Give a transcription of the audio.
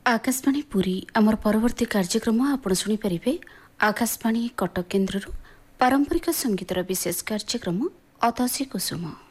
आकाशवाणी पुरी आमर परवर्ती कार्यक्रम आपण शुणिपारे आकाशवाणी कटक केन्द्र पारंपरिक संगीतर विशेष कार्यक्रम अतसी कुसुम।